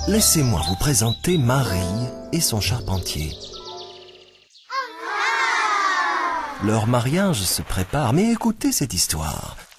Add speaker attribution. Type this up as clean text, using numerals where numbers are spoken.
Speaker 1: Laissez-moi vous présenter Marie et son charpentier. Leur mariage se prépare, mais écoutez cette histoire.